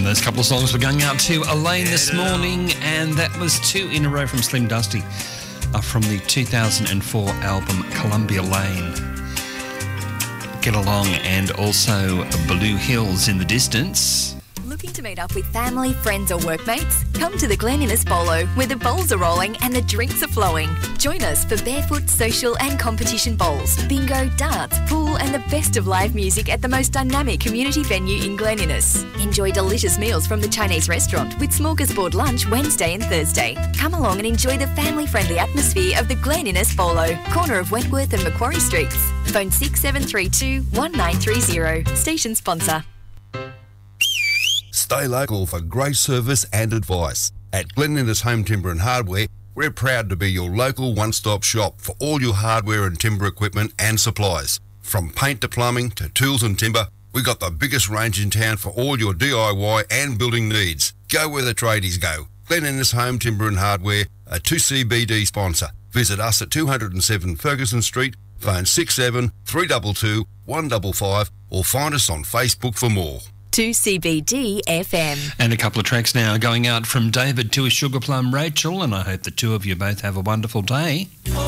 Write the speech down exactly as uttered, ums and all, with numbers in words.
those couple of songs were going out to Elaine this morning, and that was two in a row from Slim Dusty uh, from the two thousand four album Columbia Lane. Get Along, and also Blue Hills in the distance. Looking to meet up with family, friends or workmates? Come to the Glen Innes Bowlo, where the bowls are rolling and the drinks are flowing. Join us for barefoot, social and competition bowls, bingo, darts, pool and the best of live music at the most dynamic community venue in Glen Innes. Enjoy delicious meals from the Chinese restaurant with smorgasbord lunch Wednesday and Thursday. Come along and enjoy the family-friendly atmosphere of the Glen Innes Bowlo, corner of Wentworth and Macquarie Streets. Phone six seven three two, one nine three zero. Station sponsor. Stay local for great service and advice. At Glen Innes Home Timber and Hardware, we're proud to be your local one-stop shop for all your hardware and timber equipment and supplies. From paint to plumbing to tools and timber, we've got the biggest range in town for all your D I Y and building needs. Go where the tradies go. Glen Innes Home Timber and Hardware, a two C B D sponsor. Visit us at two oh seven Ferguson Street, phone six seven three two two, one five five, or find us on Facebook for more. two C B D F M. And a couple of tracks now going out from David to a Sugar Plum Rachel, and I hope the two of you both have a wonderful day.